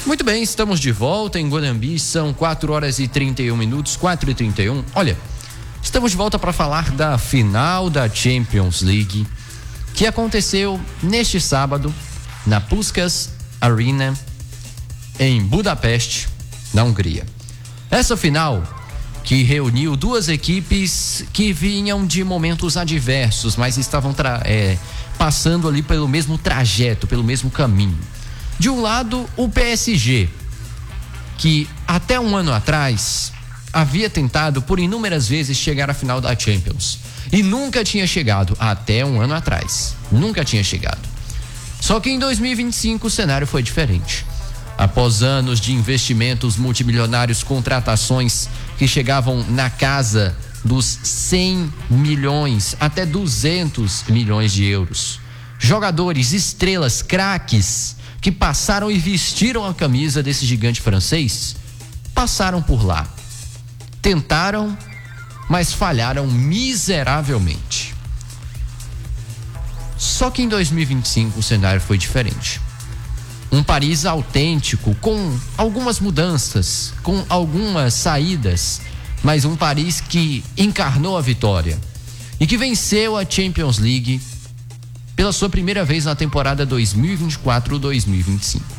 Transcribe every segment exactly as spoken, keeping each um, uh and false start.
Muito bem, estamos de volta em Guarambi, são quatro horas e trinta e um minutos, quatro e trinta e um. Olha, estamos de volta para falar da final da Champions League, que aconteceu neste sábado na Puskás Arena, em Budapeste, na Hungria. Essa final que reuniu duas equipes que vinham de momentos adversos, mas estavam tra- é, passando ali pelo mesmo trajeto, pelo mesmo caminho. De um lado, o P S G, que até um ano atrás havia tentado por inúmeras vezes chegar à final da Champions e nunca tinha chegado, até um ano atrás, nunca tinha chegado. Só que em dois mil e vinte e cinco o cenário foi diferente. Após anos de investimentos multimilionários, contratações que chegavam na casa dos cem milhões até duzentos milhões de euros, jogadores, estrelas, craques que passaram e vestiram a camisa desse gigante francês, passaram por lá. Tentaram, mas falharam miseravelmente. Só que em dois mil e vinte e cinco o cenário foi diferente. Um Paris autêntico, com algumas mudanças, com algumas saídas, mas um Paris que encarnou a vitória e que venceu a Champions League pela sua primeira vez na temporada dois mil e vinte e quatro dois mil e vinte e cinco.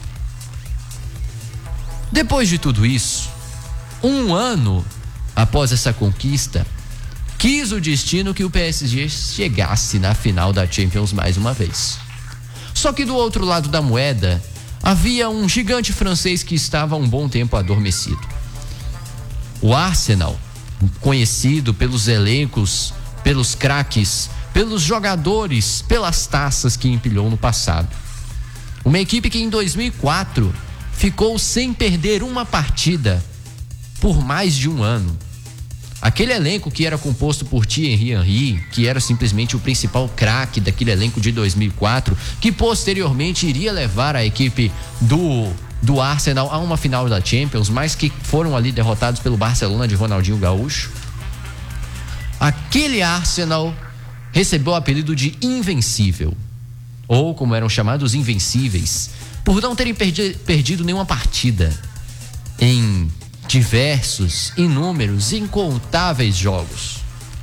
Depois de tudo isso, um ano após essa conquista, quis o destino que o P S G chegasse na final da Champions mais uma vez. Só que do outro lado da moeda, havia um gigante francês que estava há um bom tempo adormecido. O Arsenal, conhecido pelos elencos, pelos craques, pelos jogadores, pelas taças que empilhou no passado. Uma equipe que em dois mil e quatro ficou sem perder uma partida por mais de um ano. Aquele elenco que era composto por Thierry Henry, que era simplesmente o principal craque daquele elenco de dois mil e quatro, que posteriormente iria levar a equipe do, do Arsenal a uma final da Champions, mas que foram ali derrotados pelo Barcelona de Ronaldinho Gaúcho. Aquele Arsenal recebeu o apelido de Invencível, ou como eram chamados, Invencíveis, por não terem perdi, perdido nenhuma partida em diversos, inúmeros, incontáveis jogos.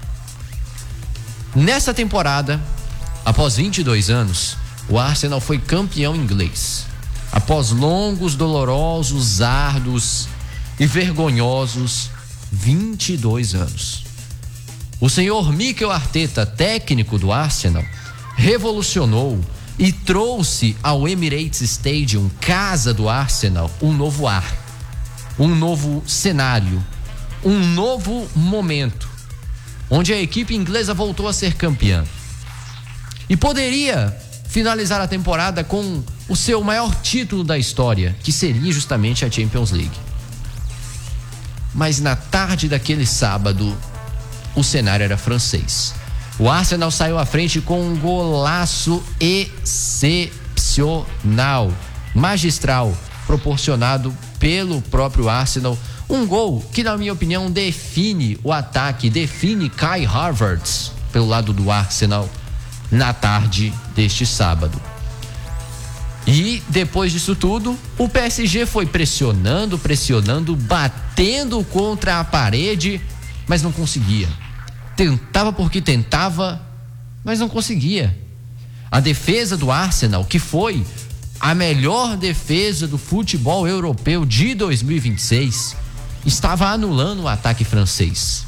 Nessa temporada, após vinte e dois anos, o Arsenal foi campeão inglês. Após longos, dolorosos, árduos e vergonhosos vinte e dois anos. O senhor Mikel Arteta, técnico do Arsenal, revolucionou e trouxe ao Emirates Stadium, casa do Arsenal, um novo ar, um novo cenário, um novo momento, onde a equipe inglesa voltou a ser campeã e poderia finalizar a temporada com o seu maior título da história, que seria justamente a Champions League. Mas na tarde daquele sábado, o cenário era francês. O Arsenal saiu à frente com um golaço excepcional, magistral, proporcionado pelo próprio Arsenal. Um gol que, na minha opinião, define o ataque, define Kai Havertz pelo lado do Arsenal na tarde deste sábado. E depois disso tudo, o P S G foi pressionando, pressionando, batendo contra a parede, mas não conseguia. Tentava porque tentava, mas não conseguia. A defesa do Arsenal, que foi a melhor defesa do futebol europeu de dois mil e vinte e seis, estava anulando o ataque francês.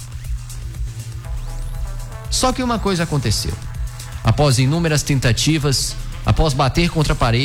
Só que uma coisa aconteceu. Após inúmeras tentativas, após bater contra a parede,